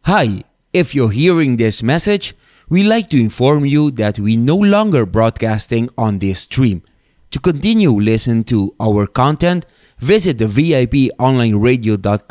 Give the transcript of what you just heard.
Hi, if you're hearing this message, we'd like to inform you that we no longer broadcasting on this stream. To continue listening to our content, visit the viponlineradio.com